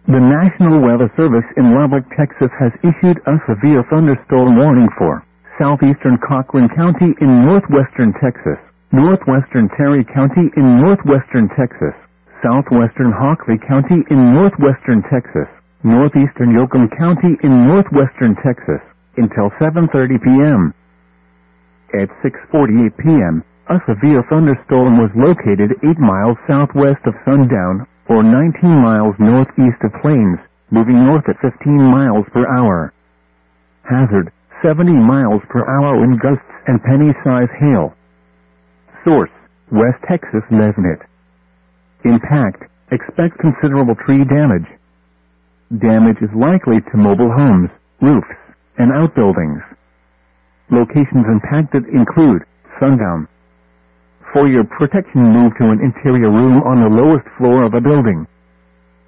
The National Weather Service in Lubbock, Texas has issued a severe thunderstorm warning for southeastern Cochran County in northwestern Texas, northwestern Terry County in northwestern Texas, southwestern Hockley County in northwestern Texas, northeastern Yoakum County in northwestern Texas, until 7:30 p.m. At 6:48 p.m., a severe thunderstorm was located 8 miles southwest of Sundown, or 19 miles northeast of Plains, moving north at 15 miles per hour. Hazard, 70 miles per hour wind gusts and penny-size hail. Source, West Texas Nesnet. Impact, expect considerable tree damage. Damage is likely to mobile homes, roofs, and outbuildings. Locations impacted include Sundown. For your protection, move to an interior room on the lowest floor of a building.